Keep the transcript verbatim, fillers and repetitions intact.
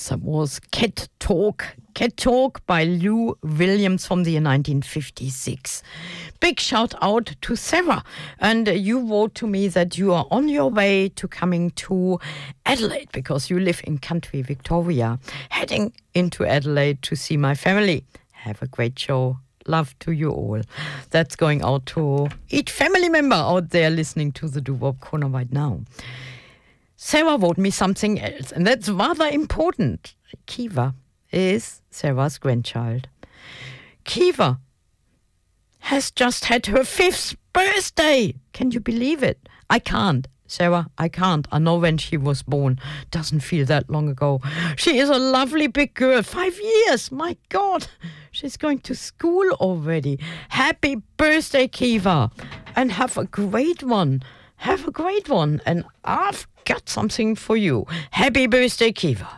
Yes, that was Cat Talk. Cat Talk by Lou Williams from the year nineteen fifty-six. Big shout out to Sarah. And you wrote to me that you are on your way to coming to Adelaide because you live in country Victoria, heading into Adelaide to see my family. Have a great show. Love to you all. That's going out to each family member out there listening to the Doo-Wop Corner right now. Sarah wrote me something else, and that's rather important. Kiva is Sarah's grandchild. Kiva has just had her fifth birthday. Can you believe it? I can't. Sarah, I can't. I know when she was born. Doesn't feel that long ago. She is a lovely big girl. Five years. My God. She's going to school already. Happy birthday, Kiva. And have a great one. Have a great one. And I've got something for you. Happy birthday, Kiva.